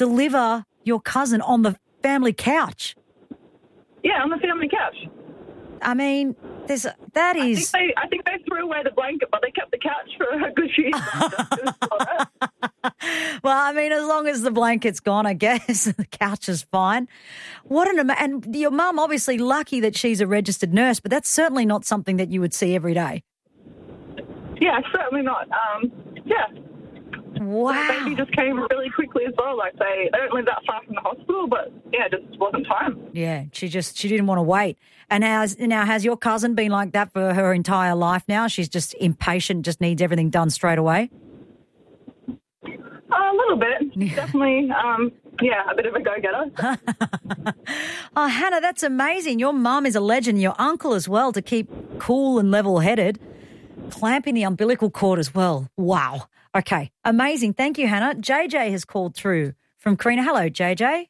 deliver your cousin on the family couch? Yeah, on the family couch. I mean, I think they threw away the blanket, but they kept the couch for a good few years. Well, I mean, as long as the blanket's gone, I guess the couch is fine. And your mum, obviously lucky that she's a registered nurse, but that's certainly not something that you would see every day. Yeah, certainly not. Yeah. Wow. The baby just came really quickly as well. Like they don't live that far from the hospital, but yeah, it just wasn't time. Yeah, she didn't want to wait. And has your cousin been like that for her entire life now? She's just impatient, just needs everything done straight away? A little bit. Definitely, a bit of a go-getter. Oh, Hannah, that's amazing. Your mum is a legend, your uncle as well, to keep cool and level-headed. Clamping the umbilical cord as well. Wow. Okay, amazing. Thank you, Hannah. JJ has called through from Carina. Hello, JJ.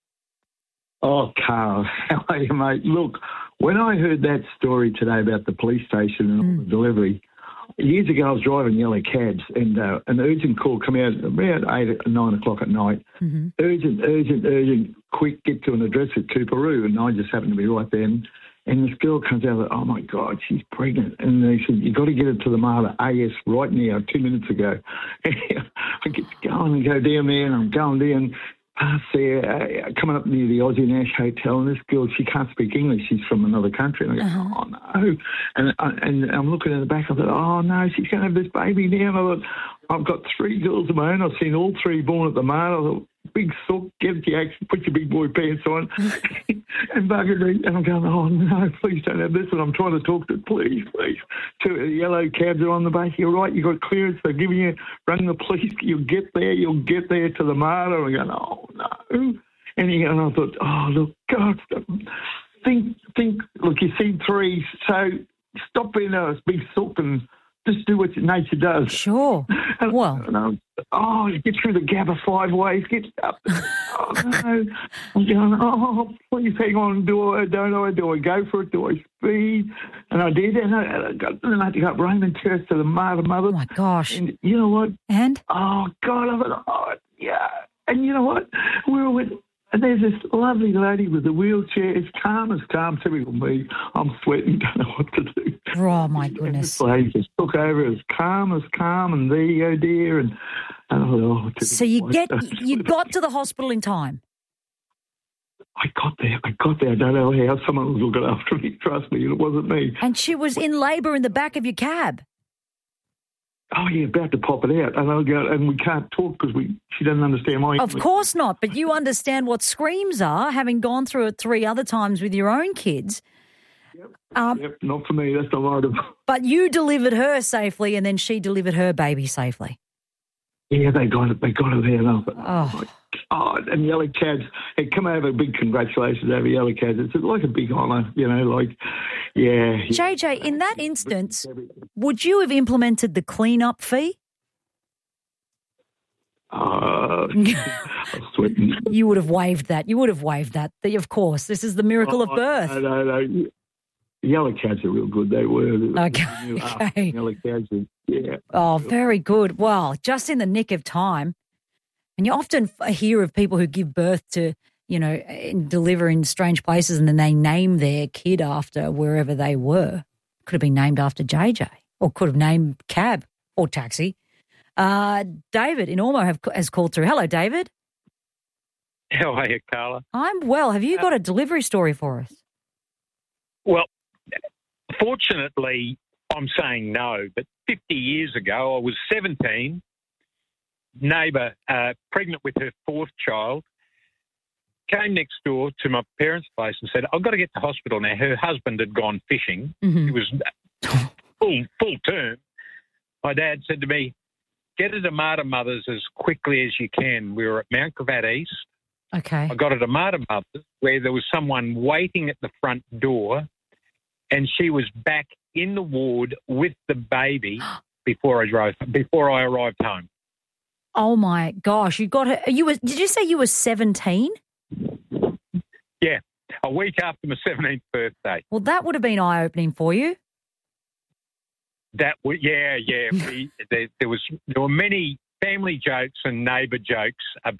Oh, Carl, how are you, mate? Look, when I heard that story today about the police station and all the delivery, years ago I was driving yellow cabs and an urgent call come out around 8 or 9 o'clock at night. Mm-hmm. Urgent, quick, get to an address at Cooperoo. And I just happened to be right then. And this girl comes out, oh, my God, she's pregnant. And they said, you've got to get her to the Marta AS right now, 2 minutes ago. I get going and go down there, and I'm going down past there, coming up near the Aussie Nash Hotel, and this girl, she can't speak English. She's from another country. And I go, oh, no. And I'm looking at the back. I thought, oh, no, she's going to have this baby now. And I thought, I've got 3 girls of my own. I've seen all 3 born at the Marta. I thought, big sock, get the action, put your big boy pants on, and buggered me. And I'm going, oh, no, please don't have this. And I'm trying to talk to, please. 2 yellow cabs are on the back. You're right, you got clearance. They're giving you, run the police. You'll get there to the Marta. And I'm going, oh, no. And I thought, oh, look, God, think, look, you've seen 3, so stop being a big sock and just do what nature does. Sure. Well. Get through the Gabba 5 ways. Get up. Oh, no. I'm going, oh, please hang on. Do I, don't I? Do I go for it? Do I speed? And I did. And I had to go up Raymond Terrace to the Marta Mother. Oh, my gosh. And you know what? And? Oh, God. I thought, oh, yeah. And you know what? We were with... And there's this lovely lady with a wheelchair. It's calm as calm. Typical me. I'm sweating, don't know what to do. Oh, my goodness. And this lady just took over as calm, and there you go, dear. And I thought, oh. So you got to the hospital in time? I got there. I don't know how. Someone was looking after me. Trust me, it wasn't me. And she was in labour in the back of your cab? Oh, yeah, about to pop it out. And I'll go, and we can't talk because she doesn't understand my English. Of course not, but you understand what screams are, having gone through it 3 other times with your own kids. Yep, not for me. That's not right. But you delivered her safely, and then she delivered her baby safely. Yeah, they got it there. Oh. And Yellow Cabs, hey, come over, big congratulations over Yellow Cabs. It's like a big honour, yeah. JJ, in that instance, would you have implemented the clean-up fee? I'm sweating. You would have waived that. Of course. This is the miracle of birth. No. Yellow Cabs are real good. They were. Okay. Yellow Cabs, yeah. Oh, very good. Well, just in the nick of time. And you often hear of people who give birth to, deliver in strange places, and then they name their kid after wherever they were. Could have been named after JJ, or could have named cab or taxi. David in Ormo has called through. Hello, David. How are you, Carla? I'm well. Have you got a delivery story for us? Well, fortunately, I'm saying no, but 50 years ago, I was 17, neighbour, pregnant with her 4th child, came next door to my parents' place and said, I've got to get to hospital now. Her husband had gone fishing. Mm-hmm. It was full term. My dad said to me, get her to Marta Mothers as quickly as you can. We were at Mount Gravatt East. Okay. I got her to Marta Mothers where there was someone waiting at the front door, and she was back in the ward with the baby before I arrived home. Oh, my gosh. You got her. Did you say you were 17? Yeah, a week after my 17th birthday. Well, that would have been eye-opening for you. There were many family jokes and neighbour jokes about